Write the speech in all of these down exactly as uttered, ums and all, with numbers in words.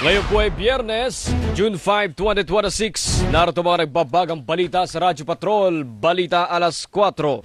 Ngayon po ay Biyernes, June fifth, twenty twenty-six. Narito mga nagbabagang balita sa Radyo Patrol, Balita alas kwatro.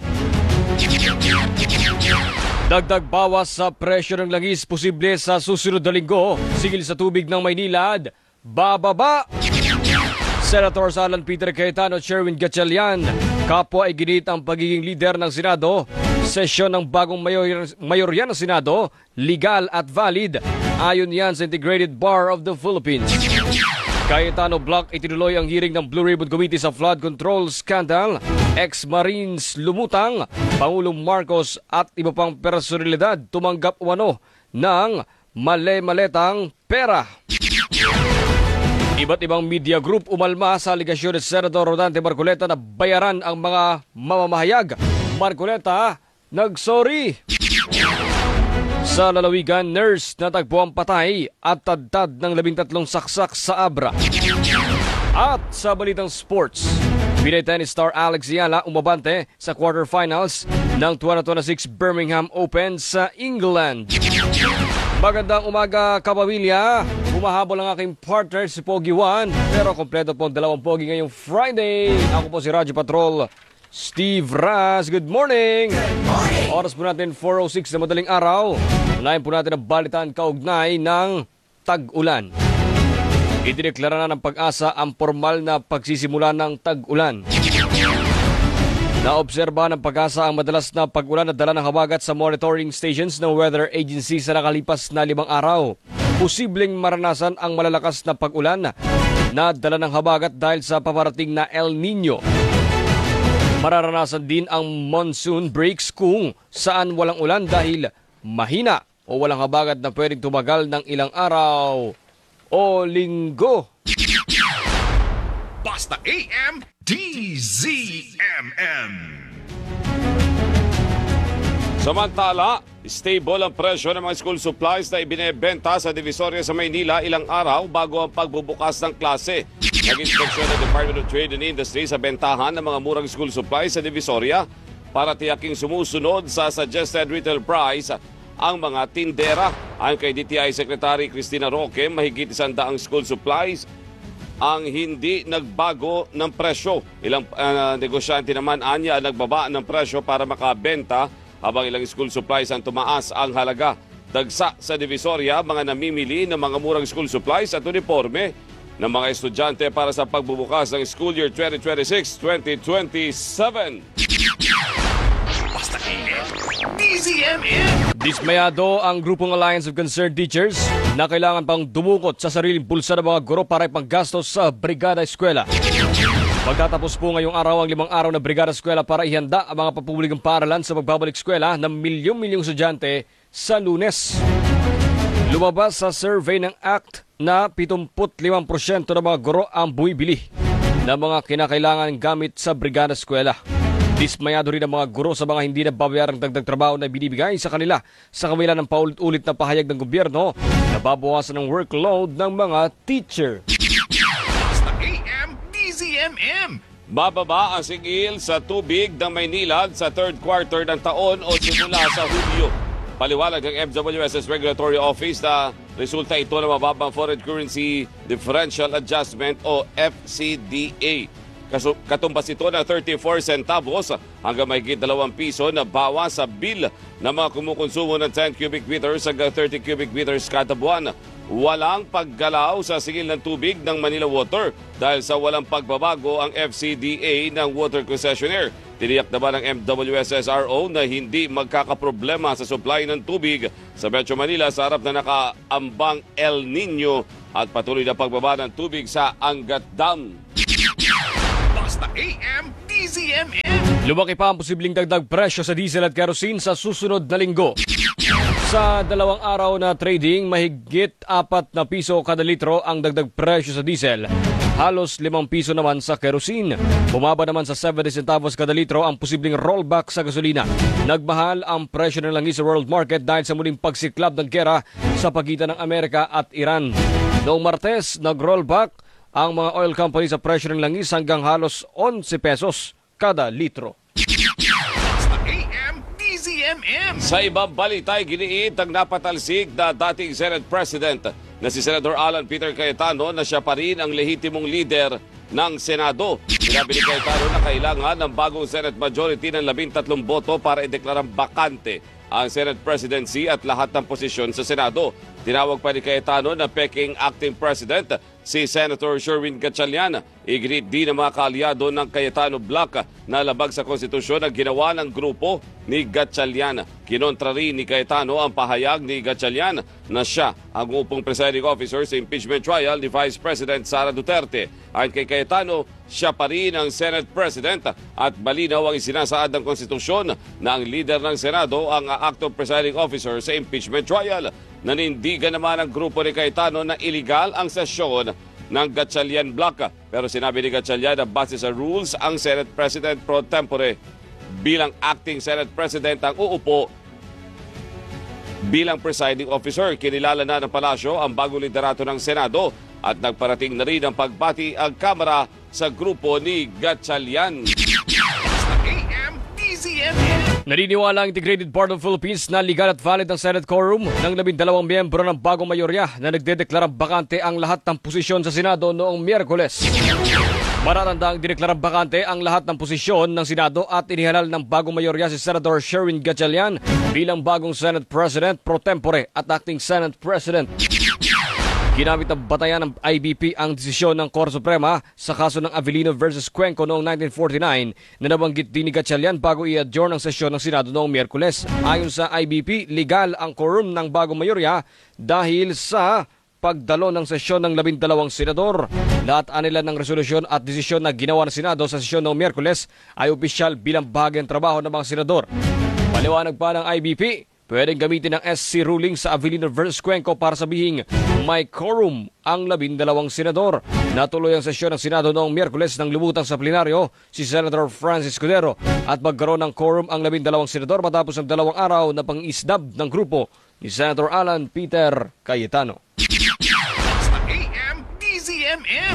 Dagdag bawas sa presyo ng langis posible sa susunod na linggo. Sigil sa tubig ng Maynila, bababa. Senators Alan Peter Cayetano at Sherwin Gatchalian, kapwa ay ginit ang pagiging lider ng Senado. Sesyon ng bagong mayor, mayorya ng Senado, legal at valid. Ayon yan sa Integrated Bar of the Philippines. Cayetano Block itinuloy ang hearing ng Blue Ribbon Committee sa flood control scandal. Ex-Marines lumutang, Pangulong Marcos at iba pang personalidad tumanggap umano ng male-maletang pera. Iba't ibang media group umalma sa aligasyon ni Senador Rodante Marcoleta na bayaran ang mga mamamahayag. Marcoleta, nagsorry. Sa lalawigan, nurse natagpo ang patay at tadtad ng labintatlong saksak sa Abra. At sa balitang sports, Pinay tennis star Alex Ayala umabante sa quarterfinals ng twenty twenty-six Birmingham Open sa England. Magandang umaga, kapamilya. Humahabol ang aking partner si Pogi Juan, pero kompleto po ang dalawang Pogi ngayong Friday. Ako po si Radyo Patrol, Steve Raz. Good morning! Good morning! Oras po natin four oh six na madaling araw. Unahin po natin ang balitaan kaugnay ng tag-ulan. Idineklara na ng Pag-asa ang formal na pagsisimula ng tag-ulan. Naobserba ng Pag-asa ang madalas na pag-ulan na dala ng habagat sa monitoring stations ng weather agency sa nakalipas na limang araw. Posibleng maranasan ang malalakas na pag-ulan na dala ng habagat dahil sa paparating na El Nino. Mararanasan din ang monsoon breaks kung saan walang ulan dahil mahina o walang habagat na pwedeng tumagal ng ilang araw o linggo. Basta A M D Z M M. Samantala, stable ang presyo ng mga school supplies na ibinebenta sa Divisoria sa Maynila ilang araw bago ang pagbubukas ng klase. Nag-inspeksyon ng Department of Trade and Industry sa bentahan ng mga murang school supplies sa Divisoria para tiyaking sumusunod sa suggested retail price ang mga tindera. Ayon kay D T I Secretary Cristina Roque, mahigit isang daang school supplies ang hindi nagbago ng presyo. Ilang uh, negosyante naman anya nagbaba ng presyo para makabenta, habang ilang school supplies ang tumaas ang halaga. Dagsa sa Divisoria, mga namimili ng mga murang school supplies at uniforme ng mga estudyante para sa pagbubukas ng school year twenty twenty-six twenty twenty-seven. Basta A M D Z M M. Dismayado ang grupong Alliance of Concerned Teachers na kailangan pang dumukot sa sariling bulsa ng mga guro para ipanggastos sa Brigada Eskwela. Magtatapos po ngayong araw ang limang araw na Brigada Eskwela para ihanda ang mga papublikong paaralan sa magbabalik eskwela ng milyong-milyong estudyante sa Lunes. Lumabas sa survey ng A C T na pitungput limang porsyento ng mga guro ang bumibili ng mga kinakailangan gamit sa Brigada Eskwela. Dismayado rin ang mga guro sa mga hindi nababayarang dagdag trabaho na binibigay sa kanila sa kabila ng paulit-ulit na pahayag ng gobyerno na babawasan ng workload ng mga teacher. Basta A M D Z M M. Bababa ang sigil sa tubig ng Maynila sa third quarter ng taon o simula sa Hulyo. Paliwanag ng M W S S Regulatory Office na resulta ito ng mababang foreign currency differential adjustment o F C D A. Katumbas ito ng thirty-four centavos hanggang mahigit dalawang piso na bawas sa bill ng mga kumukonsumo ng ten cubic meters hanggang thirty cubic meters kada buwan. Walang paggalaw sa sigil ng tubig ng Manila Water dahil sa walang pagbabago ang F C D A ng water concessionaire. Tiniyak naman ng M W S S R O na hindi magkakaproblema sa supply ng tubig sa Metro Manila sa harap na nakaambang El Nino at patuloy na pagbaba ng tubig sa Angat Dam. Basta A M D Z M M. Lumaki pa ang posibleng dagdag presyo sa diesel at kerosene sa susunod na linggo. Sa dalawang araw na trading, mahigit apat na piso kada litro ang dagdag presyo sa diesel. Halos limang piso naman sa kerosene. Bumaba naman sa seventy centavos kada litro ang posibleng rollback sa gasolina. Nagmahal ang presyo ng langis sa world market dahil sa muling pagsiklab ng gera sa pagitan ng Amerika at Iran. Noong Martes, nag-rollback ang mga oil company sa presyo ng langis hanggang halos eleven pesos kada litro. Basta A M D Z M M. Sa ibang balitay, giniit ang napatalsik na dating Senate President na si Senator Alan Peter Cayetano na siya pa rin ang lehitimong leader ng Senado. Sinabi ni Cayetano na kailangan ng bagong Senate majority ng labintatlong boto para ideklarang bakante ang Senate presidency at lahat ng posisyon sa Senado. Tinawag pa ni Cayetano na peking acting president si Senator Sherwin Gatchalian. Iginit din ng mga kaalyado ng Cayetano Block na labag sa konstitusyon ang ginawa ng grupo ni Gatchalian. Kinontra rin ni Cayetano ang pahayag ni Gatchalian na siya ang upong presiding officer sa impeachment trial ni Vice President Sara Duterte. Ayon kay Cayetano, siya pa rin ang Senate President at malinaw ang isinasaad ng konstitusyon na ang leader ng Senado ang active presiding officer sa impeachment trial. Nanindigan naman ang grupo ni Cayetano na iligal ang sesyon ng Gatchalian Block. Pero sinabi ni Gatchalian na base sa rules ang Senate President pro tempore bilang acting Senate President ang uupo bilang presiding officer. Kinilala na ng palasyo ang bagong liderato ng Senado at nagparating na rin ang pagbati ang Kamara sa grupo ni Gatchalian. A M D Z M M. Naniniwala ang Integrated Board of Philippines na legal at valid ang Senate quorum ng labindalawang miyembro ng bagong mayorya na nagdedeklarang bakante ang lahat ng posisyon sa Senado noong Miyerkules. Mararandaang dineklarang bakante ang lahat ng posisyon ng Senado at inihalal ng bagong mayorya si Senator Sherwin Gatchalian bilang bagong Senate President pro tempore at acting Senate President. Ginamit ng batayan ng I B P ang desisyon ng Korte Suprema sa kaso ng Avellino versus Cuenco noong nineteen forty-nine na nabanggit din ni Gatchalian bago i-adjourn ang sesyon ng Senado noong Miyerkules. Ayon sa I B P, legal ang quorum ng bagong mayorya dahil sa pagdalo ng sesyon ng labindalawang senador. Lahat anila ng resolusyon at desisyon na ginawa ng Senado sa sesyon noong Miyerkules ay opisyal bilang bahagi ng trabaho ng mga senador. Paliwanag pa ng I B P, pwedeng gamitin ng S C ruling sa Avellino versus Cuenco para sabihing may quorum ang labindalawang senador. Natuloy ang sesyon ng Senado noong Miyerkules nang lumutang sa plenaryo si Senator Francis Cudero at magkaroon ng quorum ang labindalawang senador matapos ang dalawang araw na pang-isdab ng grupo ni Senator Alan Peter Cayetano. A M D Z M M.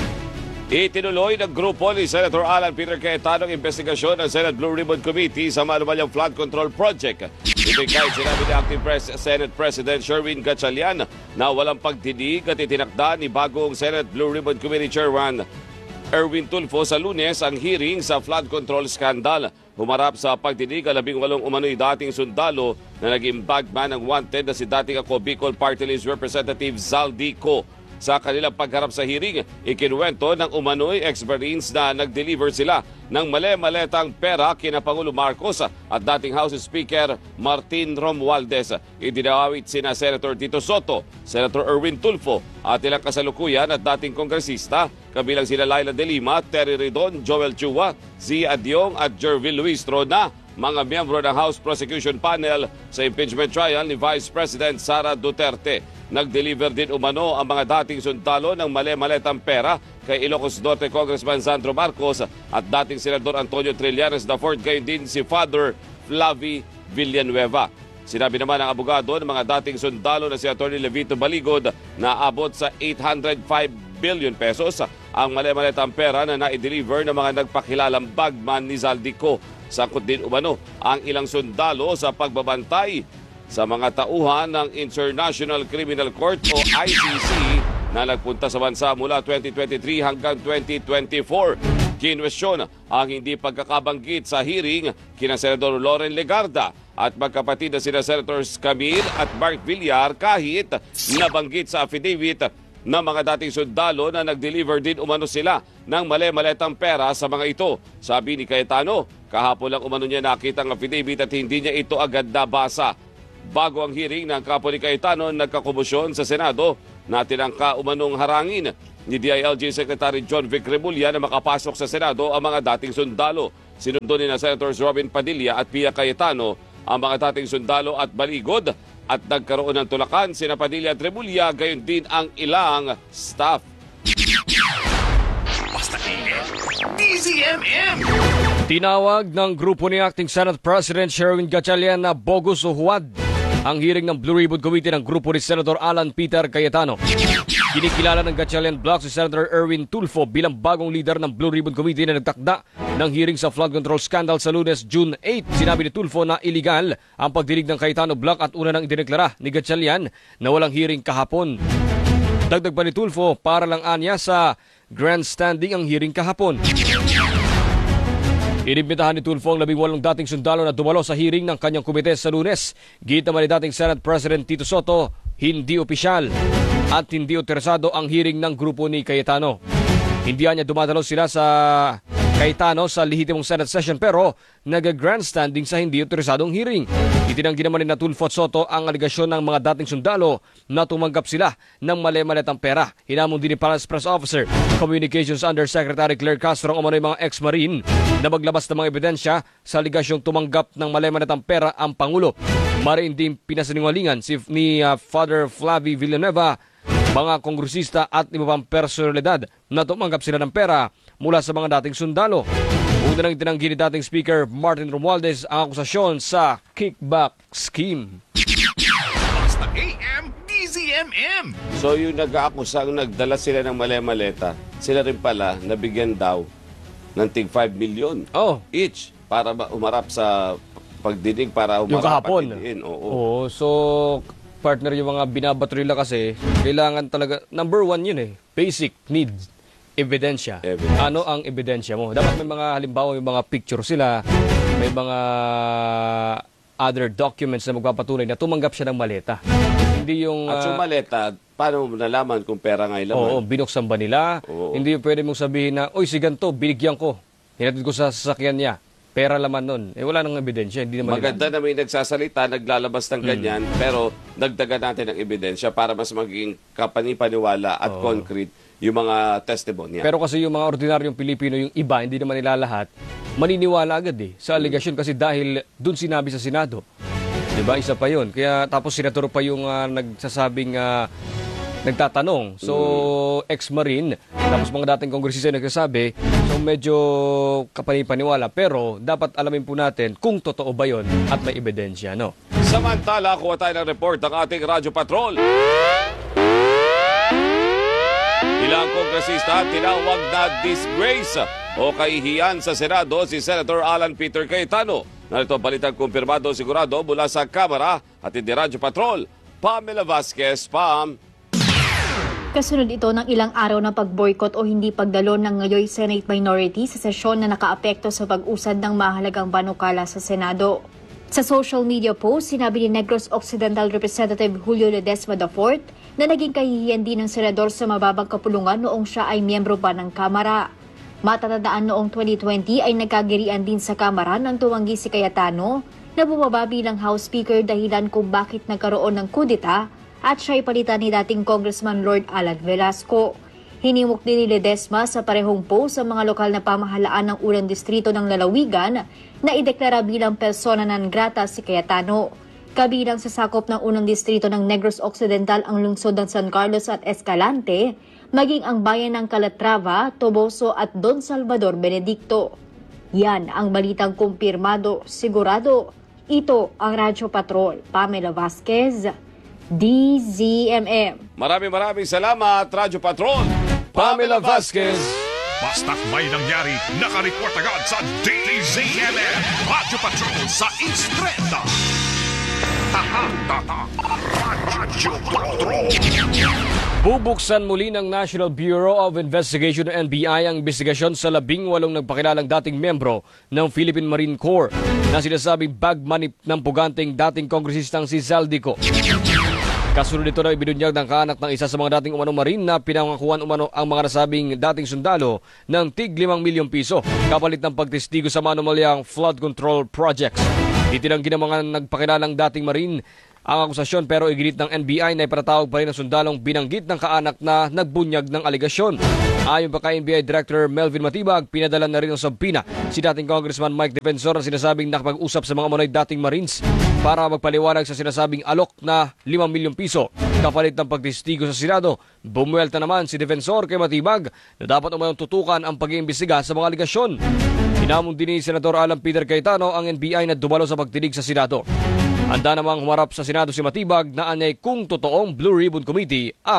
Itinuloy ng grupo ni Senator Alan Peter Cayetano ang investigasyon ng Senate Blue Ribbon Committee sa manumalyang flood control project. Ito'y kahit sinabi ni Acting Pres- Senate President Sherwin Gatchalian na walang pagdidig at itinakda ni bagong Senate Blue Ribbon Committee Chairman Erwin Tulfo sa Lunes ang hearing sa flood control scandal. Humarap sa pagdidig ang labing walong umano'y dating sundalo na naging bagman ng wanted na si dating ako Bicol Party List Representative Zaldico. Sa kanilang pagharap sa hearing, ikinuwento ng umano'y ex-Marines na nag-deliver sila ng male-maletang pera kina Pangulo Marcos at dating House Speaker Martin Romualdez. Idinawit sina Senator Tito Soto, Senator Erwin Tulfo at ilang kasalukuyan at dating kongresista, kabilang sina Laila De Lima, Terry Redon, Joel Chua, Zia Adiong at Jervil Luistro na mga miyembro ng House Prosecution Panel sa impeachment trial ni Vice President Sara Duterte. Nag-deliver din umano ang mga dating sundalo ng male-maletang pera kay Ilocos Norte Congressman Sandro Marcos at dating Senador Antonio Trillanes the fourth, gayon din si Father Flavi Villanueva. Sinabi naman ng abogado ng mga dating sundalo na si Atty. Levito Baligod na abot sa eight hundred five billion pesos ang male-maletang pera na na-deliver ng mga nagpakilalang bagman ni Zaldico. Sakot din umano ang ilang sundalo sa pagbabantay sa mga tauhan ng International Criminal Court o I C C na nagpunta sa bansa mula twenty twenty-three hanggang twenty twenty-four. Kinwestiyon ang hindi pagkakabanggit sa hearing kina Senador Loren Legarda at magkapatid na sina Senators Camille at Mark Villar kahit nabanggit sa affidavit ng mga dating sundalo na nag-deliver din umano sila ng male-maletang pera sa mga ito. Sabi ni Cayetano, kahapon lang umano niya nakita ang affidavit at hindi niya ito agad nabasa. Bago ang hearing ng kapo ni Cayetano, nagkakomusyon sa Senado na tinangka umanong harangin ni D I L G Secretary John Vic Remulla na makapasok sa Senado ang mga dating sundalo. Sinundo ni na Senators Robin Padilla at Pia Cayetano ang mga dating sundalo at baligod at nagkaroon ng tulakan sina Padilla at Remulla, gayon din ang ilang staff. Basta A M D Z M M. Tinawag ng grupo ni Acting Senate President Sherwin Gatchalian na bogus o huwad ang hearing ng Blue Ribbon Committee ng grupo ni Senator Alan Peter Cayetano. Kinikilala ng Gatchalian Block si Senator Erwin Tulfo bilang bagong leader ng Blue Ribbon Committee na nagtakda ng hearing sa flood control scandal sa Lunes, June eighth. Sinabi ni Tulfo na iligal ang pagdinig ng Cayetano Block at una nang idineklara ni Gatchalian na walang hearing kahapon. Dagdag pa ni Tulfo, para lang anya sa grandstanding ang hearing kahapon. Inimbitahan ni Tulfo ang labing walong dating sundalo na dumalo sa hearing ng kanyang komite sa Lunes. Git naman ni dating Senate President Tito Soto, hindi opisyal at hindi interesado ang hearing ng grupo ni Cayetano. Hindi niya dumadalo sila sa Cayetano sa lehitimong Senate session pero nag-grandstanding sa hindi interesadong hearing. Itinanggi naman ni Tulfo at Soto ang aligasyon ng mga dating sundalo na tumanggap sila ng mali-maletang pera. Hinamon din ni Palace Press Officer Communications Undersecretary Claire Castro ang umano'y mga ex-marine na maglabas ng mga ebidensya sa aligasyong tumanggap ng mali-maletang pera ang Pangulo. Mariin din pinasinungalingan si ni uh, Father Flavie Villanueva, mga kongresista at iba pang personalidad na tumanggap sila ng pera mula sa mga dating sundalo. Una nang tinanggi ni dating Speaker Martin Romualdez ang akusasyon sa kickback scheme. Basta A M, D Z M M. So yung nag-aakusang nagdala sila ng mali-maleta, sila rin pala nabigyan daw ng tig five million Oh. each para ma- umarap sa pagdinig para Yung umarap kahapon. at didiin. Oo. Oo, so partner yung mga binabatrila kasi kailangan talaga, number one yun eh, basic needs, ebidensya. Evidence. Ano ang ebidensya mo? Dapat may mga halimbawa, may mga picture sila, may mga other documents na magpapatunay na tumanggap siya ng maleta. Hindi yung... At ah, yung maleta, paano mo nalaman kung pera nga Oo, ilaman? binuksan ba nila? Oo. Hindi yung pwede mong sabihin na, oy, si ganito, binigyan ko. Hinatid ko sa sasakyan niya. Pera laman nun. Eh, wala nang ebidensya. Hindi naman Maganda na may nagsasalita, naglalabas ng ganyan, pero dagdagan natin ng ebidensya para mas maging kapanipaniwala at concrete yung mga testimonya. Pero kasi yung mga ordinaryong Pilipino, yung iba, hindi naman nila lahat, maniniwala agad eh sa aligasyon kasi dahil dun sinabi sa Senado. Diba? Isa pa yun. Kaya tapos senador pa yung ah, nagsasabing ah, nagtatanong. So, ex-marine, tapos mga dating kongresista nagsasabi, so medyo kapanipaniwala. Pero dapat alamin po natin kung totoo ba yun at may ebidensya, no? Samantala, kuha tayo ng report ng ating Radyo Patrol. Ilang kongresista tinawag na disgrace o kahihiyan sa Senado si Senator Alan Peter Cayetano. Narito ang balitang kumpirmado sigurado mula sa Kamara at hindi Radyo Patrol. Pamela Vasquez, Pam. Kasunod ito ng ilang araw na pag-boycott o hindi pagdalo ng ngayoy Senate minority sa sesyon na nakaapekto sa pag-usad ng mahalagang banukala sa Senado. Sa social media post, sinabi ni Negros Occidental Representative Julio Ledesma the fourth na naging kahihiyan din ng senador sa mababang kapulungan noong siya ay miyembro pa ng Kamara. Matatandaan noong twenty twenty ay nagkagirian din sa Kamara nang tumanggi si Cayetano na bumaba bilang House Speaker dahilan kung bakit nagkaroon ng kudeta at siya'y palitan ni dating Congressman Lord Alan Velasco. Hinimok din ni Ledesma sa parehong post sa mga lokal na pamahalaan ng unang distrito ng Lalawigan na ideklara bilang persona non grata si Cayetano. Kabilang sa sakop ng unang distrito ng Negros Occidental ang lungsod ng San Carlos at Escalante, maging ang bayan ng Calatrava, Toboso at Don Salvador Benedicto. Yan ang balitang kumpirmado, sigurado. Ito ang Radyo Patrol. Pamela Vasquez, D Z M M. Maraming maraming salamat, Radyo Patrol. Pamela Vasquez. Basta't may nangyari, nakareport agad sa D Z M M. Radyo Patrol sa Instreta. Tahan-tata, Radyo Patrol. Bubuksan muli ng National Bureau of Investigation o N B I ang investigasyon sa labing walong nagpakilalang dating membro ng Philippine Marine Corps na sinasabing bagmanip ng puganting dating kongresistang si Zaldico. Kasunod nito na ibinunyag ng kaanak ng isa sa mga dating umano marine na pinangakuan umano ang mga nasabing dating sundalo ng tig limang milyong piso kapalit ng pagtestigo sa manumalyang flood control projects. Itinanggi ng mga nagpakilalang dating marine ang akusasyon pero iginit ng N B I na ipatatawag pa rin ang sundalong binanggit ng kaanak na nagbunyag ng aligasyon. Ayon pa kay N B I Director Melvin Matibag, pinadala na rin ng subpoena si dating Congressman Mike Defensor na sinasabing nakapag-usap sa mga umano'y dating Marines para magpaliwanag sa sinasabing alok na limang milyong piso. Kapalit ng pagtestigo sa Senado, bumuelta naman si Defensor kay Matibag na dapat umayong tutukan ang pag-iimbestiga sa mga aligasyon. Hinamon din ni Senator Alan Peter Cayetano ang N B I na dumalo sa pagtinig sa Senado. Handa namang humarap sa Senado si Matibag na anyay kung totoong Blue Ribbon Committee ang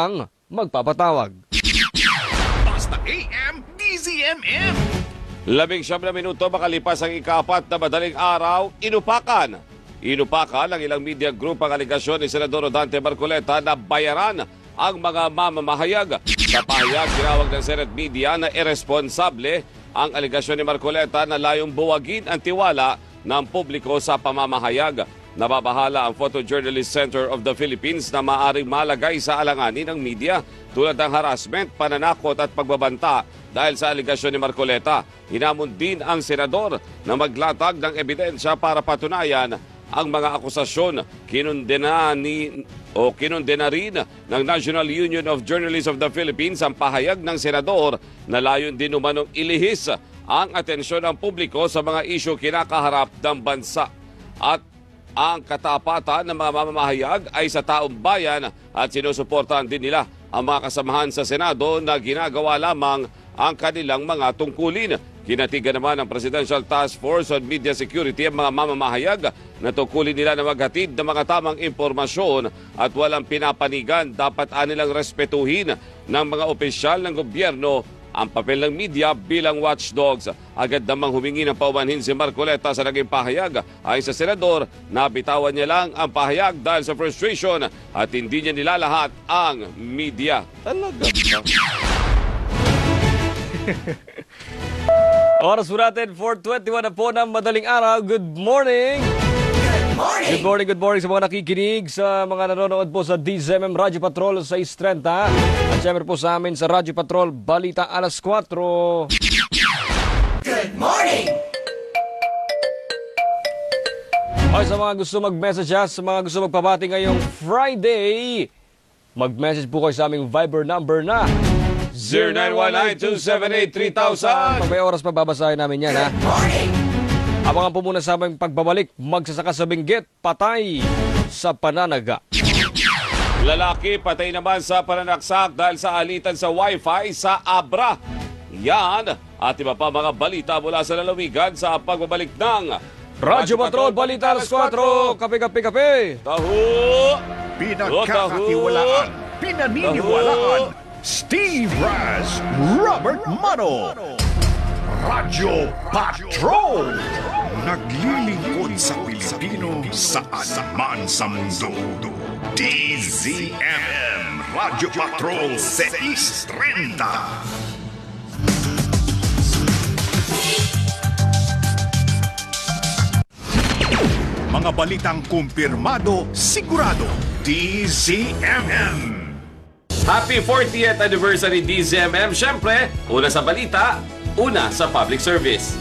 magpapatawag. Basta A M, D Z M M. Labing siyam na minuto makalipas ang ikapat na madaling araw, inupakan. Inupakan ang ilang media group ang aligasyon ni Senador Rodante Marcoleta na bayaran ang mga mamamahayag. Sa pahayag, tinawag ng Senate Media na irresponsable ang aligasyon ni Marcoleta na layong buwagin ang tiwala ng publiko sa pamamahayag. Nababahala ang Photojournalist Center of the Philippines na maaaring malagay sa alanganin ng media tulad ng harassment, pananakot at pagbabanta dahil sa aligasyon ni Marcoleta. Hinamon din ang senador na maglatag ng ebidensya para patunayan ang mga akusasyon. Kinundena ni o kinundena rin ng National Union of Journalists of the Philippines ang pahayag ng senador na layon din umanong ilihis ang atensyon ng publiko sa mga isyu kinakaharap ng bansa. At ang katapatan ng mga mamamahayag ay sa taong bayan at sinusuportahan din nila ang mga kasamahan sa Senado na ginagawa lamang ang kanilang mga tungkulin. Kinatigan naman ng Presidential Task Force on Media Security ang mga mamamahayag na tungkulin nila na maghatid ng mga tamang impormasyon at walang pinapanigan. Dapat anilang respetuhin ng mga opisyal ng gobyerno ang papel ng media bilang watchdogs. Agad namang humingi ng paumanhin si Marcoleta sa naging pahayag. Ayon sa senador, nabitawan niya lang ang pahayag dahil sa frustration at hindi niya nilalahat ang media. Talaga ba? Oras po natin, four twenty-one na po ng madaling araw. Good morning! Good morning, good morning sa mga nakikinig, sa mga nanonood po sa D Z M M Radio Patrol sa six thirty. At syempre po sa amin sa Radio Patrol, Balita alas kwatro. Good morning! Ay, sa mga gusto mag-message ha, sa mga gusto magpabati ngayong Friday, mag-message po kayo sa aming Viber number na zero nine one nine two seven eight three thousand. Pag may oras pa, babasahin namin yan ha. Abangan po muna sa aming pagbabalik, magsasaka sa binggit, patay sa pananaga. Lalaki patay naman sa pananaksak dahil sa alitan sa wifi sa Abra. Yan at iba pa mga balita mula sa lalawigan sa pagbabalik ng Radio Patrol, Balita alas kwatro. Kape, kape, kape. Taho! Pinagkakatiwalaan, pinaniniwalaan, Steve Raz, Robert Mano. Radyo Patrol. Naglilingkod sa Pilipino saan man sa mundo. D Z M M Radyo Patrol six thirty. Mga balitang kumpirmado, sigurado. D Z M M. Happy fortieth anniversary D Z M M. Siyempre, una sa balita, una sa public service.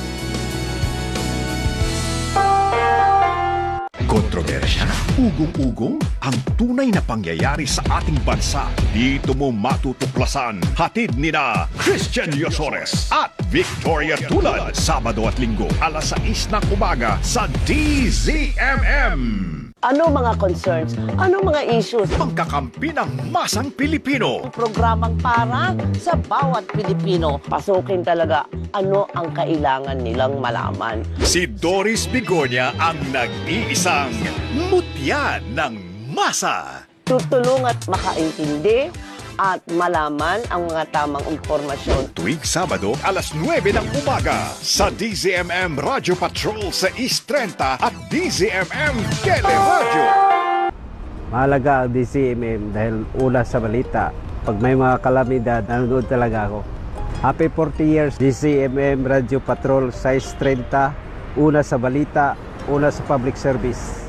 Kontrobersya, ugong-ugong, ang tunay na pangyayari sa ating bansa. Dito mo matutuklasan. Hatid ni na Christian Yosores at Victoria Tulad. Sabado at Linggo, alas sais ng umaga sa D Z M M. Ano mga concerns? Ano mga issues? Pagkakampi ng masang Pilipino. Programang para sa bawat Pilipino. Pasukin talaga ano ang kailangan nilang malaman. Si Doris Bigonia ang nag-iisang mutya ng masa. Tutulong at makaintindi at malaman ang mga tamang impormasyon. Tuwing Sabado, alas nuwebe ng umaga sa D Z M M Radio Patrol sa East thirty at D Z M M Teleradio. Mahalaga ang D Z M M dahil una sa balita. Pag may mga kalamidad, nanonood talaga ako. Happy forty years D Z M M Radio Patrol sa East thirty, una sa balita, una sa public service.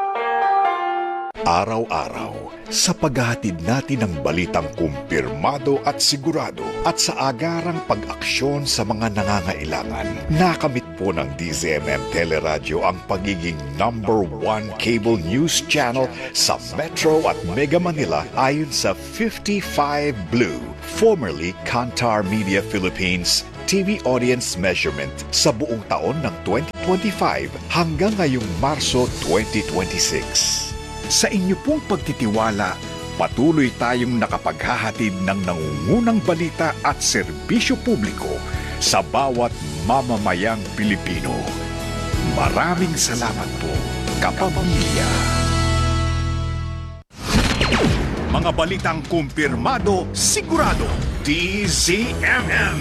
Araw-araw, sa paghahatid natin ng balitang kumpirmado at sigurado at sa agarang pag-aksyon sa mga nangangailangan, nakamit po ng D Z M M Teleradio ang pagiging number one cable news channel sa Metro at Mega Manila ayon sa fifty-five Blue, formerly Kantar Media Philippines T V audience measurement sa buong taon ng twenty twenty-five hanggang ngayong Marso twenty twenty-six. Sa inyo pong pagtitiwala, patuloy tayong nakapaghahatid ng nangungunang balita at serbisyo publiko sa bawat mamamayang Pilipino. Maraming salamat po, kapamilya. Mga balitang kumpirmado, sigurado. D Z M M.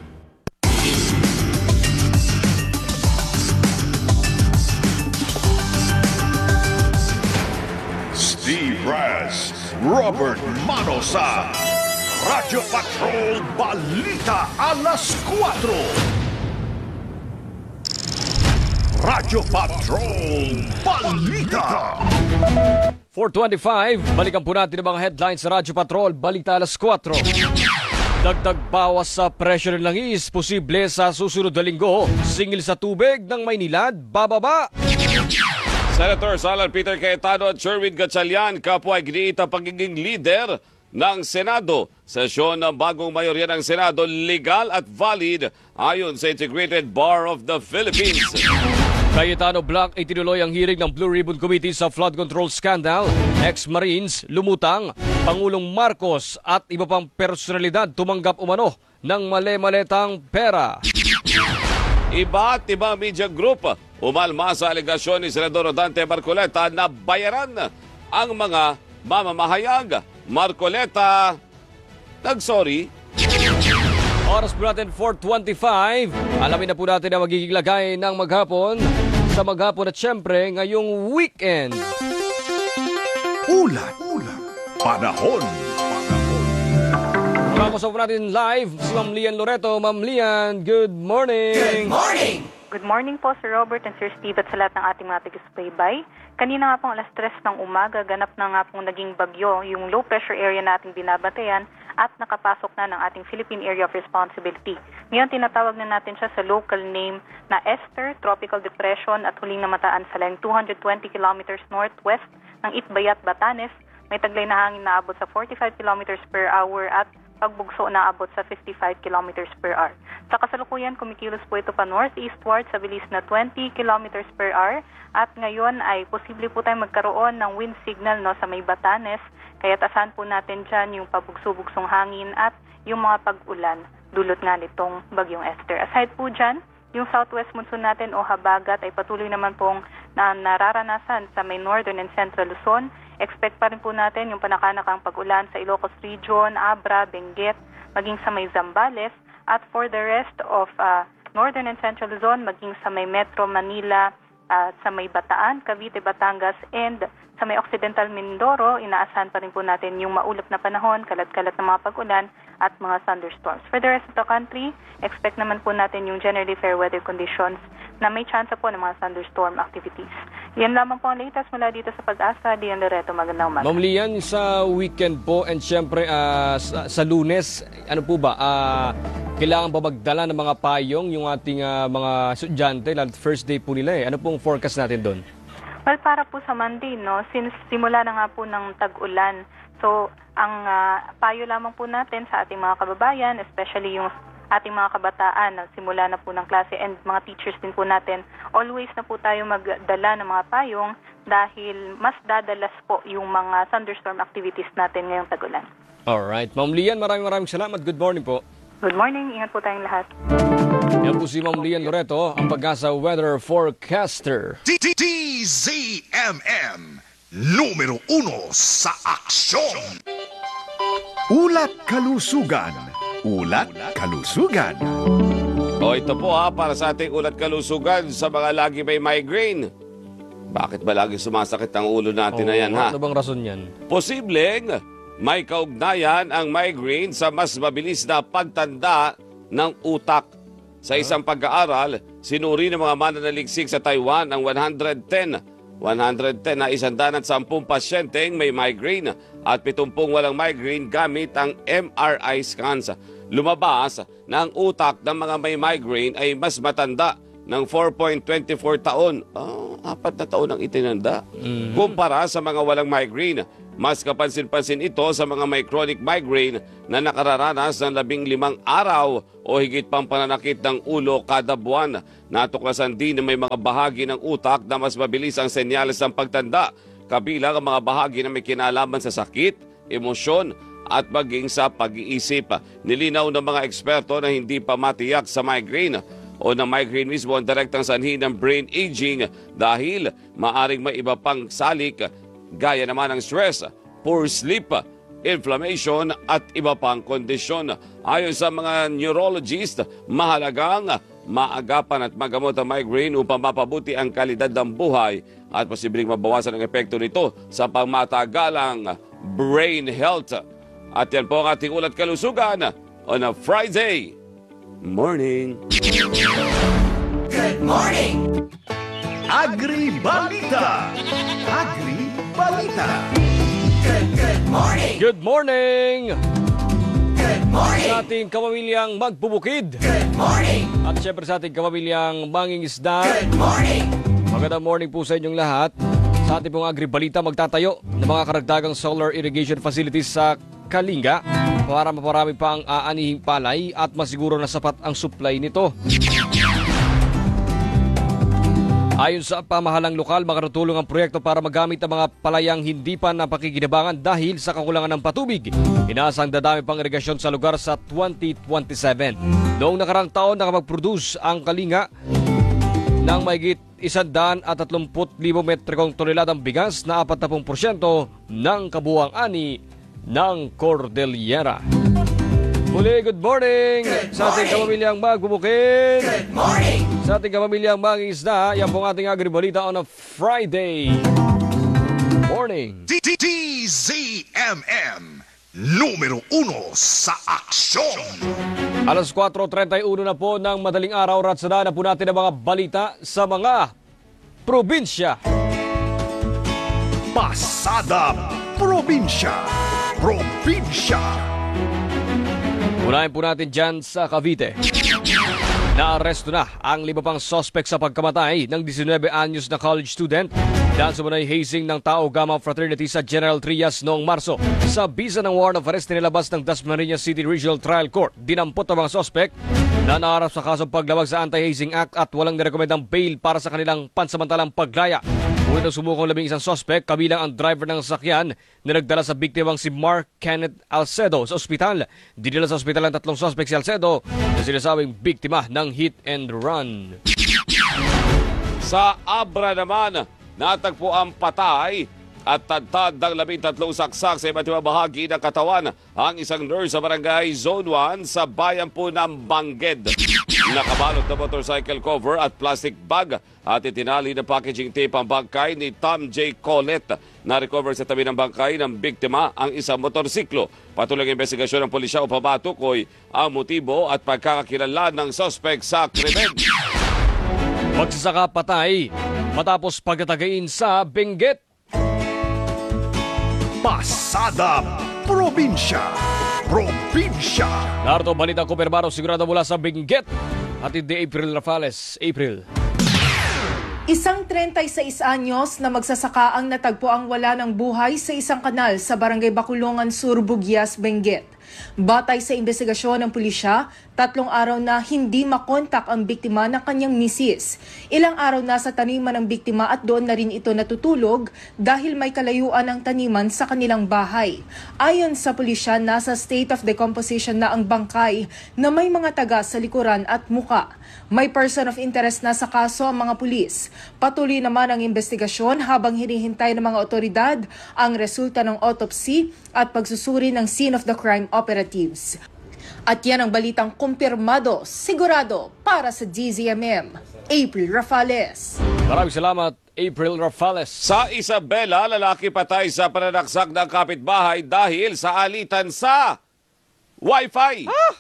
Steve Raz, Robert Manosa. Radyo Patrol Balita Alas cuatro. Radyo Patrol Balita. four twenty-five, balikan po natin ang mga headlines sa Radyo Patrol, Balita Alas cuatro. Dagdag bawas sa presyo ng langis, posible sa susunod na linggo. Singil sa tubig ng Maynilad, bababa. Senator Salar Peter Cayetano at Sherwin Gatchalian, kapwa ay giniita pagiging leader ng Senado. Sesyon ng bagong mayorya ng Senado, legal at valid ayon sa Integrated Bar of the Philippines. Cayetano Black itinuloy ang hearing ng Blue Ribbon Committee sa flood control scandal. Ex-Marines, lumutang, Pangulong Marcos at iba pang personalidad tumanggap umano ng male-maletang pera. Iba't ibang media group umalma sa alegasyon ni Senador Rodante Marcoleta na bayaran ang mga mamamahayag. Marcoleta, nag-sorry. Oras po natin four twenty-five. Alamin na po natin ang magiging lagay ng maghapon sa maghapon at syempre ngayong weekend. Ulat, ulat, panahon, panahon. Makakasama po natin live si Ma'am Lian Loreto. Ma'am Lian, good morning. Good morning! Good morning po, Sir Robert and Sir Steve at sa lahat ng ating mga taga-subaybay. Kanina nga pong alas tres ng umaga, ganap na nga pong naging bagyo yung low pressure area na ating binabantayan at nakapasok na ng ating Philippine Area of Responsibility. Ngayon, tinatawag na natin siya sa local name na Esther, Tropical Depression at huling namataan sa layong two hundred twenty kilometers northwest ng Itbayat, Batanes. May taglay na hangin na abot sa forty-five kilometers per hour at pagbugso na abot sa fifty-five kilometers per hour. Sa kasalukuyan, kumikilos po ito pa northeastward sa bilis na twenty kilometers per hour at ngayon ay posible po tayong magkaroon ng wind signal no, sa may Batanes. Kaya tasahan po natin dyan yung pabugso-bugsong hangin at yung mga pag-ulan dulot nga nitong bagyong Esther. Aside po dyan, yung southwest monsoon natin o habagat ay patuloy naman pong na nararanasan sa may northern and central Luzon. Expect pa rin po natin yung panakanakang pag-ulan sa Ilocos Region, Abra, Benguet, maging sa may Zambales. At for the rest of uh, northern and central Luzon, maging sa may Metro Manila, uh, sa may Bataan, Cavite, Batangas, and sa may Occidental Mindoro, inaasahan pa rin po natin yung maulap na panahon, kalat-kalat na mga pag-ulan at mga thunderstorms. For the rest of the country, expect naman po natin yung generally fair weather conditions na may chance po ng mga thunderstorm activities. Yan lamang po ang latest mula dito sa Pag-asa. Lian Loreto, magandang umaga. Ma'am Lian, sa weekend po and syempre uh, sa, sa Lunes, ano po ba, uh, kailangan ba magdala ng mga payong yung ating uh, mga estudyante, lalo first day po nila eh. Ano pong forecast natin doon? Well, para po sa Monday, no, since simula na nga po ng tag-ulan, so ang uh, payo lamang po natin sa ating mga kababayan, especially yung ating mga kabataan na simula na po ng klase and mga teachers din po natin, always na po tayo magdala ng mga payong dahil mas dadalas po yung mga thunderstorm activities natin ngayong tag-ulan. Alright. Ma'am Lian, maraming maraming salamat. Good morning po. Good morning. Ingat po tayong lahat. Yan po si Ma'am Lian Loreto, ang Pag-asa weather forecaster. D Z M M, numero uno sa aksyon. Ulat Kalusugan. Ulat Kalusugan. O ito po ha, para sa ating ulat kalusugan sa mga lagi may migraine. Bakit ba lagi sumasakit ang ulo natin na yan ha? Ano bang rason yan? Posibleng may kaugnayan ang migraine sa mas mabilis na pagtanda ng utak. Sa isang pag-aaral, sinuri ng mga mananaliksik sa Taiwan ang one hundred ten na isandanan at sampung pasyenteng may migraine at pitumpung walang migraine gamit ang M R I scans. Lumabas na ang utak ng mga may migraine ay mas matanda ng four point two four taon. Oh, apat na taon ang itinanda. Mm-hmm. Kumpara sa mga walang migraine. Mas kapansin-pansin ito sa mga may chronic migraine na nakararanas ng labing limang araw o higit pang pananakit ng ulo kada buwan. Natuklasan din na may mga bahagi ng utak na mas mabilis ang senyales ng pagtanda, kabilang ang mga bahagi na may kinalaman sa sakit, emosyon at maging sa pag-iisip. Nilinaw ng mga eksperto na hindi pa matiyak sa migraine o na migraine mismo ang direktang sanhi ng brain aging dahil maaring may iba pang salik gaya naman ng stress, poor sleep inflammation at iba pang kondisyon. Ayon sa mga neurologist, mahalagang maagapan at magamot ang migraine upang mapabuti ang kalidad ng buhay at posibleng mabawasan ang epekto nito sa pangmatagalang brain health. At yan po ang ating ulat kalusugan on a Friday morning. Good morning! Agri-balita! Agri-balita! Good, good morning! Good morning! Good morning! Sa ating kapamilyang magbubukid. Good morning! At syempre sa ating kapamilyang mangingisda. Good morning! Magandang morning po sa inyong lahat. Sa ating pong agribalita, magtatayo ng mga karagdagang solar irrigation facilities sa Kalinga para maparami pa ang aanihing palay at masiguro na sapat ang supply nito. Ayon sa pamahalang lokal, makatutulong ang proyekto para magamit ang mga palayang hindi pa napakikinabangan dahil sa kakulangan ng patubig. Inaasang dadami pang irigasyon sa lugar sa twenty twenty-seven. Noong nakarang taon, nakapag-produce ang Kalinga ng mahigit isandaan at tatlumput libo metrikong toneladang bigas na apat na porsyento ng kabuuang ani ng Cordillera. Muli, good morning, Good sa ating morning. kapamilyang magbubukid. Good morning! Sa ating kapamilyang mangingisda, yan po ang ating agribalita on a Friday morning. D Z M M, numero uno sa aksyon. Alas kwatro trentayuno na po ng madaling araw, ratsada na po natin ang mga balita sa mga probinsya. Pasada Probinsya. Probinsya. Unahin po natin dyan sa Cavite. Naaresto na ang lima pang suspect sa pagkamatay ng nineteen anyos na college student dahil sa munay hazing ng Tau Gamma Fraternity sa General Trias noong Marso. Sa bisa ng warrant of arrest nilabas ng Dasmariñas City Regional Trial Court, dinampot ang mga suspect na naharap sa kasong paglabag sa Anti-Hazing Act at walang nirekomendang bail para sa kanilang pansamantalang paglaya. Unang sumukong labing isang suspect, kabilang ang driver ng sasakyan na nagdala sa biktimang si Mark Kenneth Alcedo sa ospital. Dinala sa ospital ang tatlong suspect si Alcedo na sinasabing biktima ng hit and run. Sa Abra naman, natagpo ang patay at tadtad ng labing tatlong saksak sa iba't ibang bahagi ng katawan ang isang nurse sa barangay Zone one sa bayan po ng Bangged. Nakabalot na motorcycle cover at plastic bag at itinali na packaging tape ang bangkay ni Tom J. Colette. Na-recover sa tabi ng bangkay ng biktima ang isang motorsiklo. Patuloy ang investigasyon ng pulisya upang matukoy ang motibo at pagkakakilala ng suspect sa krimen. Magsasaka patay matapos pagtatagain sa Benguet. Pasada Probinsya. Probinsya. Narito balita kumpirmado sigurado mula sa Benguet. At hindi April Rafales. April. Isang trentayseis anyos na magsasaka ang natagpo ang wala ng buhay sa isang kanal sa Barangay Bakulongan Sur, Bugias, Benguet. Batay sa investigasyon ng pulisya, tatlong araw na hindi makontak ang biktima ng kanyang misis. Ilang araw na sa taniman ng biktima at doon na rin ito natutulog dahil may kalayuan ang taniman sa kanilang bahay. Ayon sa pulisya, nasa state of decomposition na ang bangkay na may mga taga sa likuran at muka. May person of interest na sa kaso ang mga pulis. Patuloy naman ang investigasyon habang hinihintay ng mga otoridad ang resulta ng autopsy at pagsusuri ng scene of the crime operatives. At yan ang balitang kumpirmado, sigurado para sa D Z M M. April Rafales. Maraming salamat, April Rafales. Sa Isabela, lalaki patay sa pananaksak ng kapitbahay dahil sa alitan sa Wi-Fi. Ah!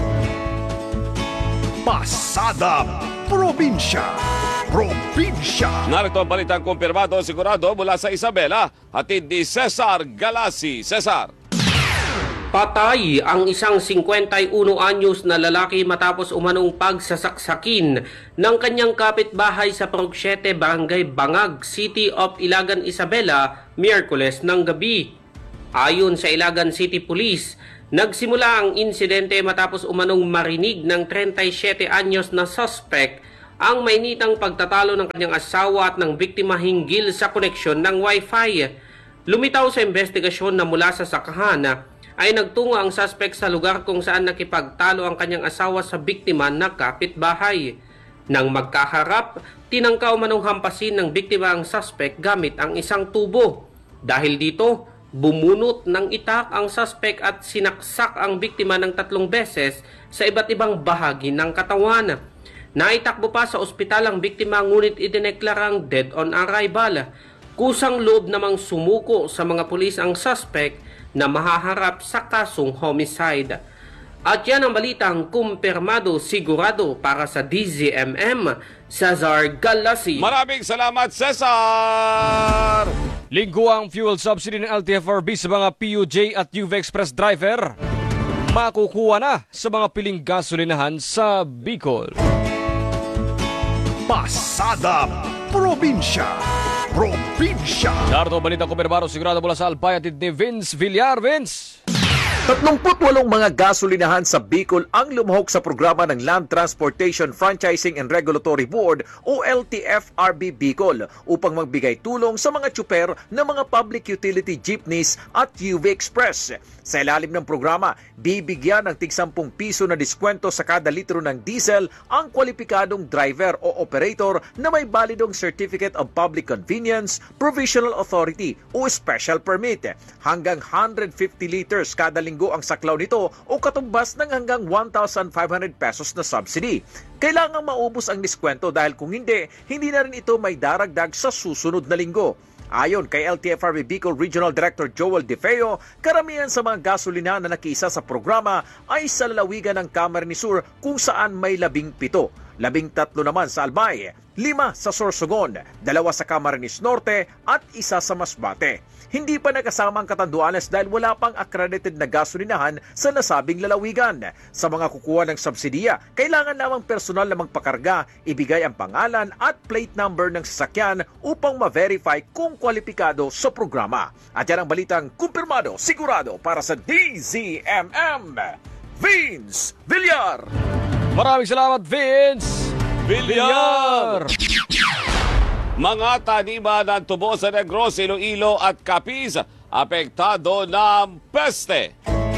Pasada Probinsya. Probinsya. Narito ang balitang kumpirmado sigurado mula sa Isabela. Hatid ni Cesar Galasi. Cesar. Patay ang isang singkwentayuno anyos na lalaki matapos umanong pagsasaksakin ng kanyang kapitbahay sa Progsiete, Barangay Bangag, City of Ilagan, Isabela, Miyerkules ng gabi. Ayon sa Ilagan City Police, nagsimula ang insidente matapos umanong marinig ng trentaysiete anyos na suspect ang mainitang pagtatalo ng kanyang asawa at ng biktima hinggil sa koneksyon ng Wi-Fi. Lumitaw sa investigasyon na mula sa sakahan ay nagtungo ang suspect sa lugar kung saan nakipagtalo ang kanyang asawa sa biktima na kapitbahay. Nang magkaharap, tinangka umanong hampasin ng biktima ang suspect gamit ang isang tubo. Dahil dito, bumunot ng itak ang suspect at sinaksak ang biktima ng tatlong beses sa iba't ibang bahagi ng katawan. Naitakbo pa sa ospital ang biktima ngunit idineklarang dead on arrival. Kusang loob namang sumuko sa mga pulis ang suspect na mahaharap sa kasong homicide. At yan ang balitang kumpirmado sigurado para sa D Z M M, Cesar Galasi. Maraming salamat, Cesar! Linggo ang fuel subsidy ng L T F R B sa mga P U J at U V Express driver. Makukuha na sa mga piling gasolinahan sa Bicol. Pasada Probinsya. Probinsya. Narito ang balitang kumpirmado sigurado mula sa Albayatid ni Vince Villar. Vince! tatlumpu't walong mga gasolinahan sa Bicol ang lumahok sa programa ng Land Transportation Franchising and Regulatory Board o L T F R B Bicol upang magbigay tulong sa mga tsuper ng mga public utility jeepneys at U V Express. Sa ilalim ng programa, bibigyan ng tig sampung piso na diskwento sa kada litro ng diesel ang kwalipikadong driver o operator na may balidong Certificate of Public Convenience, Provisional Authority o Special Permit. Hanggang one hundred fifty liters kada linggo ang saklaw nito o katumbas ng hanggang one thousand five hundred pesos na subsidy. Kailangang maubos ang diskwento dahil kung hindi, hindi na rin ito may daragdag sa susunod na linggo. Ayon kay L T F R B Bicol Regional Director Joel De Feo, karamihan sa mga gasolina na nakiisa sa programa ay sa lalawigan ng Camarines Sur kung saan may labing pito. Labing tatlo naman sa Albay, lima sa Sorsogon, dalawa sa Camarines Norte at isa sa Masbate. Hindi pa nakasama ang Catanduanes dahil wala pang accredited na gasolinahan sa nasabing lalawigan. Sa mga kukuha ng subsidiya, kailangan lamang personal na magpakarga, ibigay ang pangalan at plate number ng sasakyan upang ma-verify kung kwalipikado sa programa. At yan ang balitang kumpirmado, sigurado para sa D Z M M. Vince Villar! Maraming salamat, Vince Villar! Mga taniman ng tubo sa Negros, Iloilo at Capiz apektado ng peste.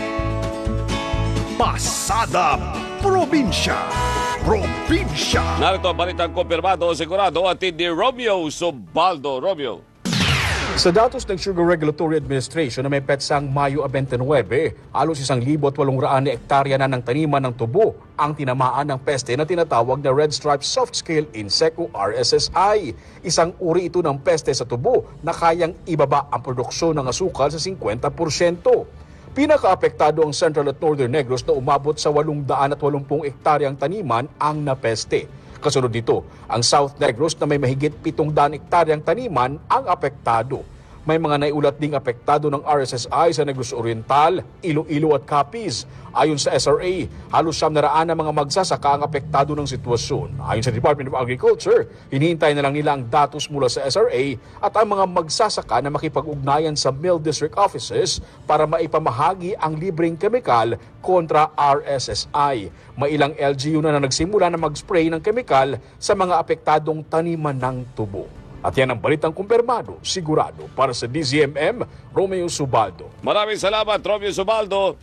Pasada Probinsya. Probinsya. Narito ang balitang kumpirmado sigurado at ni Romeo Subaldo. Romeo. Sa datos ng Sugar Regulatory Administration na may petsang Mayo twenty-nine, halos isang libo at walong raan na ektarya na ng taniman ng tubo ang tinamaan ng peste na tinatawag na Red Stripe Soft Scale Insect o R S S I. Isang uri ito ng peste sa tubo na kayang ibaba ang produksyon ng asukal sa fifty percent. Pinakaapektado ang Central at Northern Negros na umabot sa eight hundred eighty ektaryang taniman ang napeste. Kasunod dito, ang South Negros na may mahigit seven hundred ektaryang taniman ang apektado. May mga naiulat ding apektado ng R S S I sa Negros Oriental, Iloilo at Capiz. Ayon sa S R A, halos siyam na raan na mga magsasaka ang apektado ng sitwasyon. Ayon sa Department of Agriculture, hinihintay na lang nila ang datos mula sa S R A at ang mga magsasaka na makipag-ugnayan sa mill district offices para maipamahagi ang libreng kemikal kontra R S S I. May ilang L G U na, na nagsimula na mag-spray ng kemikal sa mga apektadong taniman ng tubo. At yan ang balitang kumpirmado, sigurado para sa D Z M M, Romeo Subaldo. Maraming salamat, Romeo Subaldo.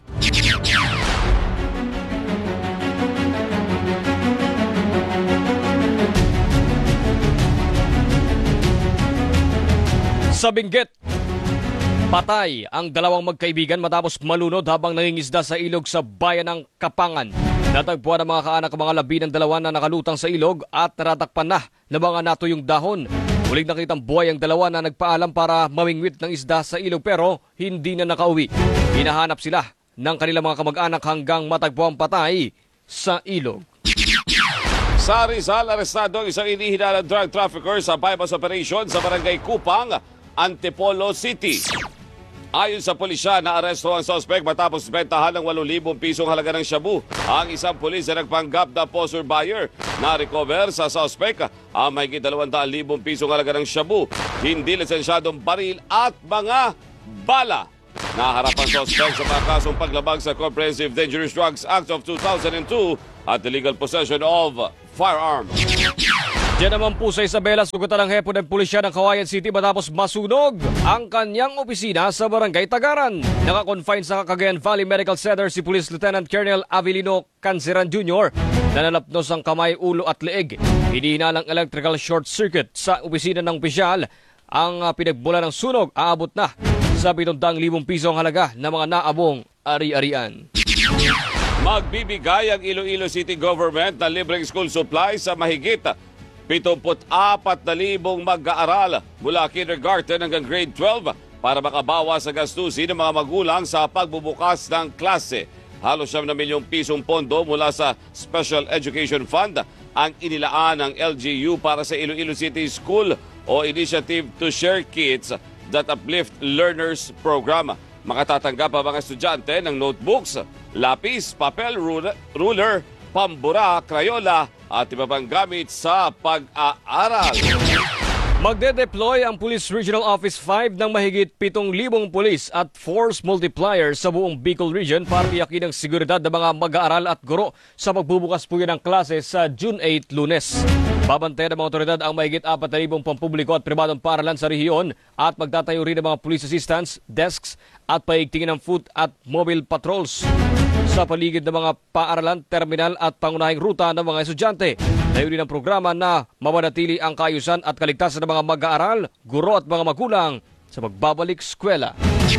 Sa Benguet, patay ang dalawang magkaibigan matapos malunod habang nangingisda sa ilog sa bayan ng Kapangan. Natagpuan ang mga kaanak mga labi ng dalawa na nakalutang sa ilog at naratakpan na ng mga natuyong dahon. Muling nakitang buhay ang dalawa na nagpaalam para mamingwit ng isda sa ilog pero hindi na nakauwi. Hinahanap sila ng kanilang mga kamag-anak hanggang matagpuan patay sa ilog. Sa Rizal, arestado ang isang inihinalang drug trafficker sa bypass operation sa barangay Kupang, Antipolo City. Ayon sa pulisya, naaresto ang suspect matapos bentahan ng eight thousand pisong halaga ng shabu. Ang isang pulis na nagpanggap na poser buyer na recover sa suspect ang mahigit two hundred thousand pisong halaga ng shabu, hindi lisensyadong baril at mga bala. Naharap ang suspect sa mga kasong paglabag sa Comprehensive Dangerous Drugs Act of two thousand two at illegal possession of firearms. Diyan naman po sa Isabela, sugatan ng hepo ng pulisya ng Cauayan City matapos masunog ang kanyang opisina sa Barangay Tagaran. Nakakonfine sa Cagayan Valley Medical Center si Police Lieutenant Colonel Avelino Canceran Junior na nalapnos ang kamay, ulo at leeg. Hinihinalang electrical short circuit sa opisina ng opisyal. Ang uh, pinagbula ng sunog aabot na sa pitong libong pisong halaga ng mga naabong ari-arian. Magbibigay ang Iloilo City Government ng libreng school supply sa mahigit pituput-apat na libong mag-aaral mula kindergarten hanggang grade twelve para makabawas sa gastusin ng mga magulang sa pagbubukas ng klase. Halos siyam na milyong pisong pondo mula sa Special Education Fund ang inilaan ng L G U para sa Iloilo City School o Initiative to Share Kids that Uplift Learners Program. Makatatanggap ang mga estudyante ng notebooks, lapis, papel, ruler, pambura, krayola at iba pang gamit sa pag-aaral. Magde-deploy ang Police Regional Office five ng mahigit pitong libong pulis at force multiplier sa buong Bicol Region para tiyakin ang seguridad ng mga mag-aaral at guro sa pagbubukas po ng klase sa June eighth, Lunes. Babantayan ng mga otoridad ang mahigit apat na libong pampubliko at pribadong paaralan sa rehiyon at magtatayo rin ng mga police assistants, desks at paigtingin ng foot at mobile patrols sa paligid ng mga paaralan, terminal at pangunahing ruta ng mga estudyante. Layunin ng programa na mamanatili ang kaayusan at kaligtasan ng mga mag-aaral, guro at mga magulang sa pagbabalik eskwela.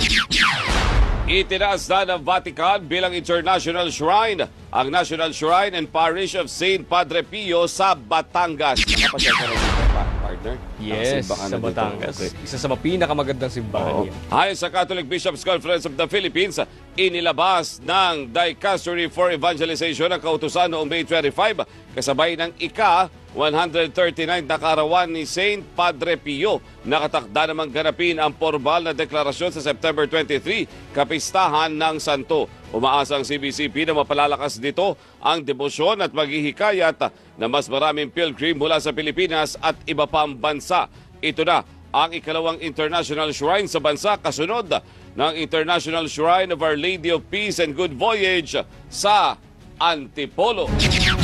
Itinaas na ng Vatican bilang international shrine ang National Shrine and Parish of Saint Padre Pio sa Batangas. Nakapasya ka na dito, partner? Yes, sa Batangas. Okay. Isa sa pinakamagandang simbahan niya. Ayon sa Catholic Bishops' Conference of the Philippines, inilabas ng Dicastery for Evangelization ang kautusan noong May twenty-five kasabay ng ika one hundred thirty-nine na kaarawan ni Saint Padre Pio. Nakatakda namang ganapin ang formal na deklarasyon sa September twenty-three, kapistahan ng Santo. Umaasa ang C B C P na mapalalakas dito ang debosyon at maghihikayat na mas maraming pilgrim mula sa Pilipinas at iba pang bansa. Ito na ang ikalawang international shrine sa bansa kasunod ng International Shrine of Our Lady of Peace and Good Voyage sa Antipolo.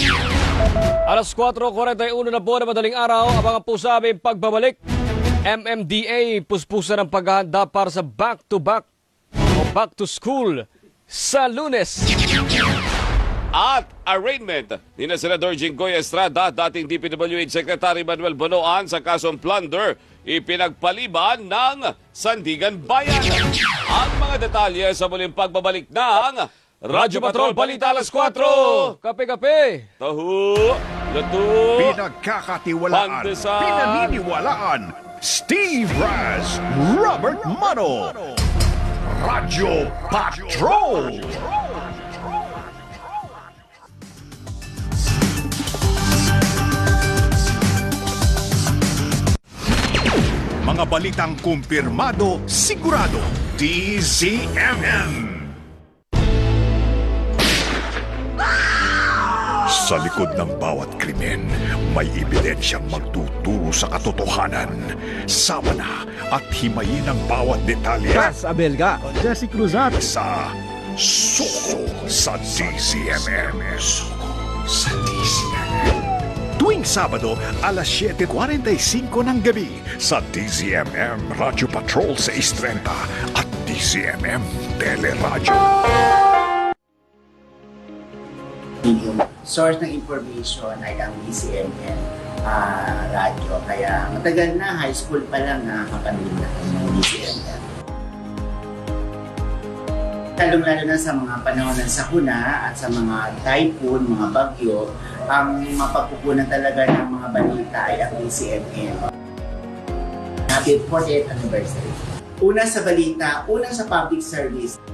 Alas four forty-one na po na madaling araw, ang mga pusabing pagbabalik. M M D A puspusan ng paghahanda para sa back-to-back o back-to-school sa Lunes. At arraignment ni na Senador Jinggoy Estrada, dating D P W H Secretary Manuel Bonoan sa kasong plunder, ipinagpaliban ng Sandigan Bayan. Ang mga detalye sa muling pagbabalik ng Radyo Patrol Balita Alas four. Kape-kape. Tahu, luto, Pinagkakatiwalaan, pandesal, pinaniniwalaan, Steve Raz, Robert Mano, Radyo Patrol. Mga balitang kumpirmado, sigurado, D Z M M. Sa likod ng bawat krimen, may ebidensyang magtuturo sa katotohanan. Sama na at himayin ang bawat detalye. Cas Abelga, Jesse Cruzat. Sa Suko sa D Z M M. Suko sa D Z M M. Tuwing Sabado, alas siyete forty-five ng gabi sa D Z M M Radio Patrol six thirty at D Z M M Teleradyo. Yung source ng information ay ang D Z M M uh, radyo. Kaya matagal na, high school pa lang nakakapanood na ng D Z M M. Lalong-lalo na sa mga panahon ng sakuna at sa mga typhoon, mga bagyo, ang mapagkukunan talaga ng mga balita ay ang D Z M M. Happy fortieth anniversary. Una sa balita, una sa public service.